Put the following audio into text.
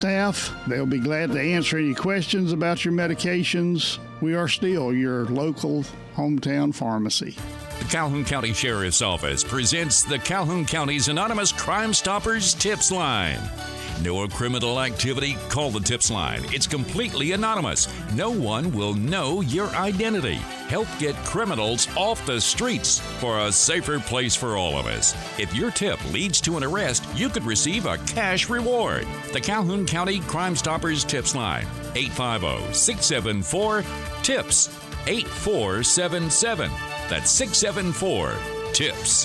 staff. They'll be glad to answer any questions about your medications. We are still your local hometown pharmacy. The Calhoun County Sheriff's Office presents the Calhoun County's Anonymous Crime Stoppers Tips Line. No criminal activity? Call the Tips Line. It's completely anonymous. No one will know your identity. Help get criminals off the streets for a safer place for all of us. If your tip leads to an arrest, you could receive a cash reward. The Calhoun County Crime Stoppers Tips Line, 850-674-TIPS, 8477. That's 674-TIPS.